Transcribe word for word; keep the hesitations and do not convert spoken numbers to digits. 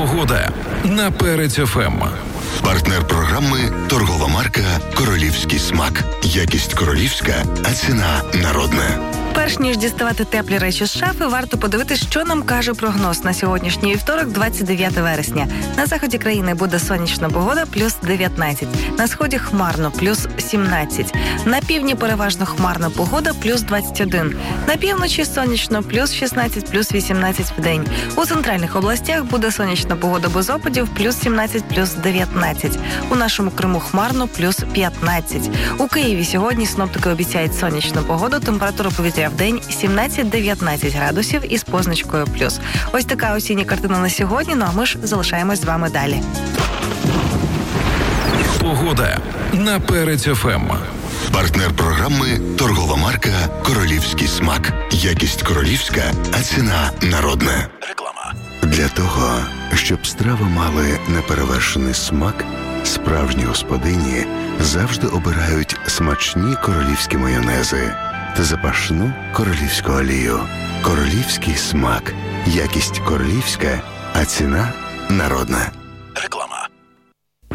Погода на Перець еф ем. Партнер програми – торгова марка «Королівський смак». Якість королівська, а ціна народна. Перш ніж діставати теплі речі з шафи, варто подивитися, що нам каже прогноз на сьогоднішній вівторок, двадцять дев'яте вересня. На заході країни буде сонячна погода, плюс дев'ятнадцять. На сході хмарно, плюс сімнадцять. На півдні переважно хмарна погода, плюс двадцять один. На півночі сонячно, плюс шістнадцять, плюс вісімнадцять в день. У центральних областях буде сонячна погода без опадів, плюс сімнадцять, плюс дев'ятнадцять. У нашому Криму хмарно, плюс п'ятнадцять. У Києві сьогодні синоптики обіцяють сонячну погоду, температура повітря в день сімнадцять-дев'ятнадцять градусів із позначкою плюс. Ось така осіння картина на сьогодні, ну а ми ж залишаємось з вами далі. Погода на Перець еф ем. Партнер програми – торгова марка «Королівський смак». Якість королівська, а ціна народна. Реклама. Для того, щоб страви мали неперевершений смак, справжні господині завжди обирають смачні королівські майонези та запашну королівську олію. Королівський смак. Якість королівська, а ціна народна.